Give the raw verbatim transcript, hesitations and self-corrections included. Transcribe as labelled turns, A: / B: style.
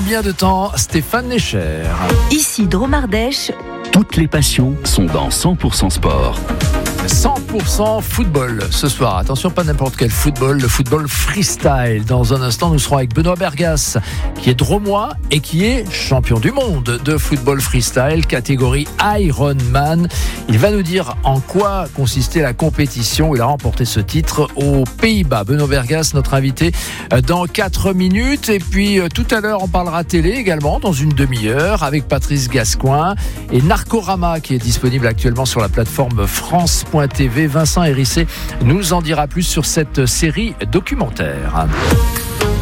A: combien de temps Stéphane Necher?
B: Ici Dromardèche.
C: Toutes les passions sont dans cent pour cent sport.
A: cent pour cent football ce soir. Attention, pas n'importe quel football, le football freestyle. Dans un instant, nous serons avec Benoît Bergas, qui est dromois et qui est champion du monde de football freestyle, catégorie Ironman. Il va nous dire en quoi consistait la compétition. Il a remporté ce titre aux Pays-Bas. Benoît Bergas, notre invité, dans quatre minutes. Et puis, tout à l'heure, on parlera télé également, dans une demi-heure, avec Patrice Gascoigne et Narcorama, qui est disponible actuellement sur la plateforme France point T V. Vincent Hérissé nous en dira plus sur cette série documentaire.